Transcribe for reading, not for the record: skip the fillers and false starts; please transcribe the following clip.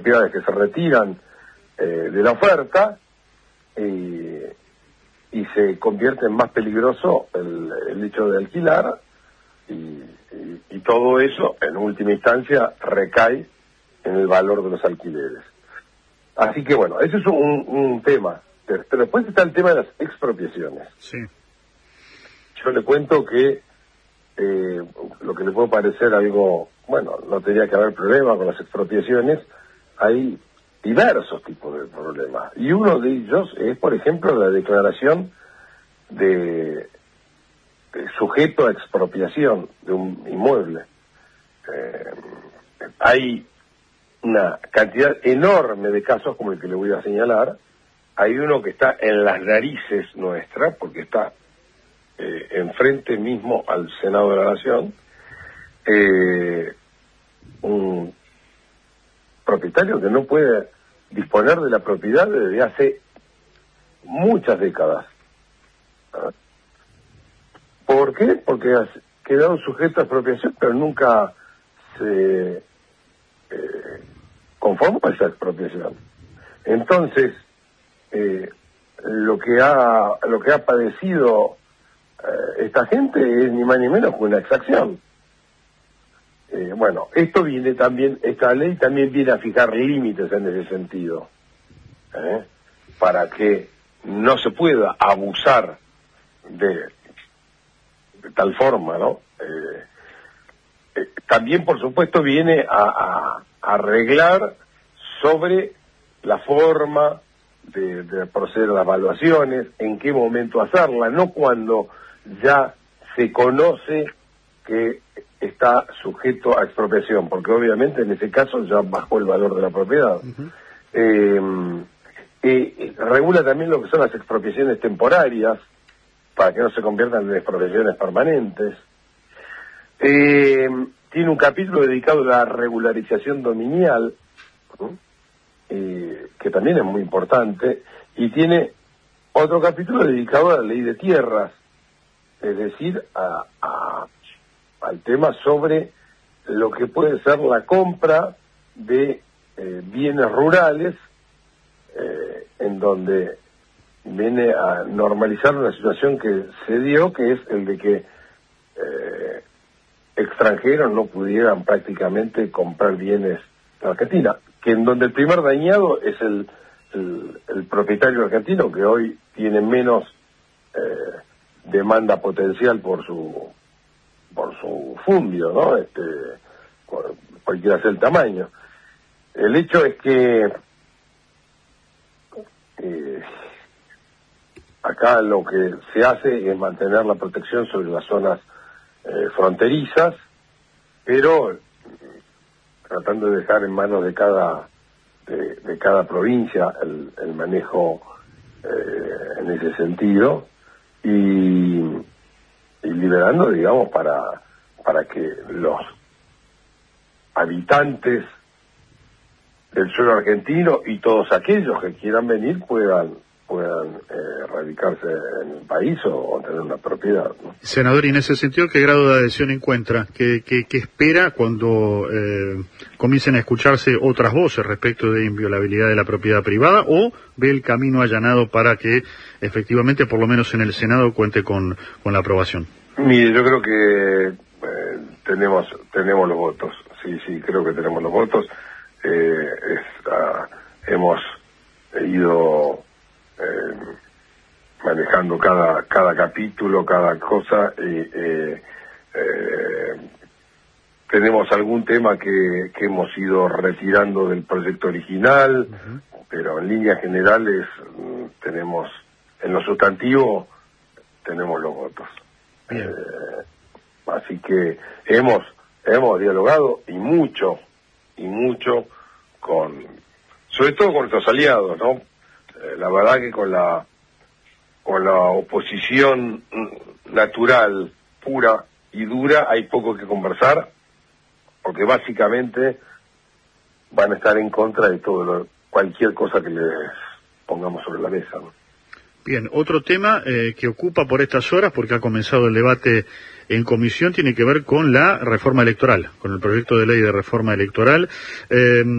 propiedades que se retiran de la oferta y se convierte en más peligroso el hecho de alquilar y todo eso en última instancia recae en el valor de los alquileres. Así que bueno, ese es un tema, pero después está el tema de las expropiaciones. Sí. Yo le cuento que lo que le puede parecer algo, bueno, no tendría que haber problema con las expropiaciones, hay diversos tipos de problemas. Y uno de ellos es, por ejemplo, la declaración de sujeto a expropiación de un inmueble. Hay una cantidad enorme de casos como el que le voy a señalar. Hay uno que está en las narices nuestra, porque está enfrente mismo al Senado de la Nación, un propietario que no puede disponer de la propiedad desde hace muchas décadas. ¿Por qué? Porque ha quedado sujeto a expropiación, pero nunca se conformó a esa expropiación. Entonces, lo que ha padecido esta gente es ni más ni menos que una exacción. Bueno, esta ley también viene a fijar límites en ese sentido, para que no se pueda abusar de tal forma, ¿no? También, por supuesto, viene a arreglar sobre la forma de proceder a las evaluaciones, en qué momento hacerla, no cuando ya se conoce que está sujeto a expropiación, porque obviamente en ese caso ya bajó el valor de la propiedad. Regula también lo que son las expropiaciones temporarias, para que no se conviertan en expropiaciones permanentes. Tiene un capítulo dedicado a la regularización dominial, que también es muy importante, y tiene otro capítulo dedicado a la ley de tierras, es decir, al tema sobre lo que puede ser la compra de bienes rurales, en donde viene a normalizar una situación que se dio, que es el de que extranjeros no pudieran prácticamente comprar bienes en Argentina, que en donde el primer dañado es el propietario argentino, que hoy tiene menos demanda potencial por su fundio, ¿no? Cualquiera sea el tamaño. El hecho es que acá lo que se hace es mantener la protección sobre las zonas fronterizas, pero tratando de dejar en manos de cada provincia el manejo en ese sentido, y liberando, digamos, para que los habitantes del suelo argentino y todos aquellos que quieran venir puedan radicarse en el país o tener una propiedad, ¿no? Senador, y en ese sentido, ¿qué grado de adhesión encuentra? ¿Qué espera cuando comiencen a escucharse otras voces respecto de inviolabilidad de la propiedad privada, o ve el camino allanado para que efectivamente, por lo menos en el Senado, cuente con la aprobación? Mire, yo creo que tenemos los votos, sí, creo que tenemos los votos. Hemos ido manejando cada capítulo, cada cosa, tenemos algún tema que hemos ido retirando del proyecto original, pero en líneas generales tenemos, en lo sustantivo, tenemos los votos. Así que hemos dialogado y mucho sobre todo con nuestros aliados, ¿no? La verdad que con la oposición natural, pura y dura, hay poco que conversar, porque básicamente van a estar en contra de cualquier cosa que les pongamos sobre la mesa, ¿no? Bien, otro tema que ocupa por estas horas, porque ha comenzado el debate en comisión, tiene que ver con la reforma electoral, con el proyecto de ley de reforma electoral.